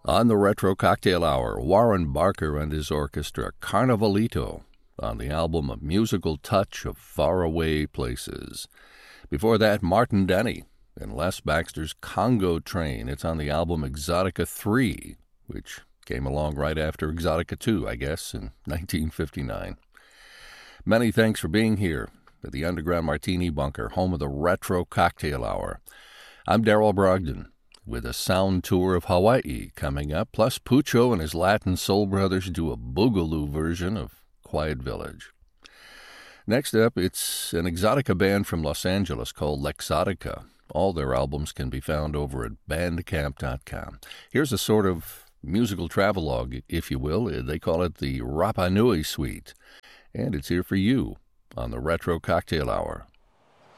On the Retro Cocktail Hour, Warren Barker and his orchestra, Carnavalito, on the album A Musical Touch of Faraway Places. Before that, Martin Denny and Les Baxter's Congo Train. It's on the album Exotica 3, which came along right after Exotica 2, I guess, in 1959. Many thanks for being here at the Underground Martini Bunker, home of the Retro Cocktail Hour. I'm Darrell Brogdon, with a sound tour of Hawaii coming up, plus Pucho and his Latin Soul Brothers do a boogaloo version of Quiet Village. Next up, it's an Exotica band from Los Angeles called Lexotica. All their albums can be found over at bandcamp.com. Here's a sort of musical travelogue, if you will. They call it the Rapa Nui Suite, and it's here for you on the Retro Cocktail Hour.